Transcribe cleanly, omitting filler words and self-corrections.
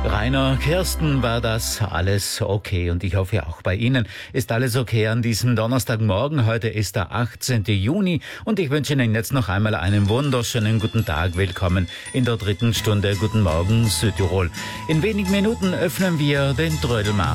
Rainer, Kirsten, war das alles okay? Und ich hoffe auch bei Ihnen ist alles okay an diesem Donnerstagmorgen. Heute ist der 18. Juni und ich wünsche Ihnen jetzt noch einmal einen wunderschönen guten Tag. Willkommen in der dritten Stunde. Guten Morgen, Südtirol. In wenigen Minuten öffnen wir den Trödelmarkt.